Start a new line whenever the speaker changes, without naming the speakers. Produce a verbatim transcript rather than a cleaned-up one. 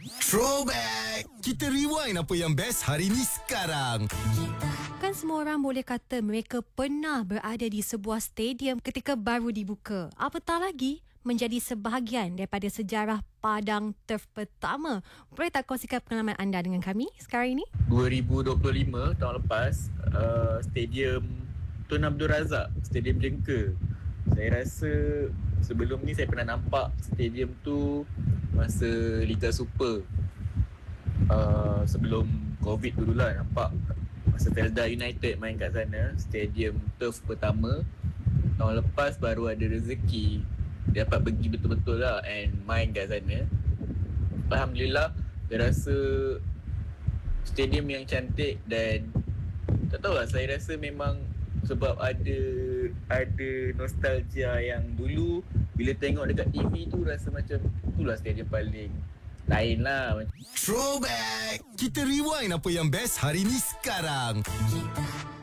Throwback! Kita rewind apa yang best hari ni sekarang.
Kan semua orang boleh kata mereka pernah berada di sebuah stadium ketika baru dibuka. Apatah lagi menjadi sebahagian daripada sejarah padang turf pertama. Boleh tak kongsikan pengalaman anda dengan kami sekarang ini?
dua ribu dua puluh lima tahun lepas, uh, Stadium Tun Abdul Razak, Stadium Jengka. Saya rasa sebelum ni saya pernah nampak stadium tu masa Liga Super. Uh, sebelum Covid dululah nampak masa Felda United main kat sana, stadium turf pertama. Tahun lepas baru ada rezeki dapat pergi betul-betul lah and main kat sana. Alhamdulillah, saya rasa stadium yang cantik dan tak tahu lah, saya rasa memang sebab ada ada nostalgia yang dulu bila tengok dekat T V tu rasa macam itulah stadium paling lain lah.
Throwback! Kita rewind apa yang best hari ni sekarang.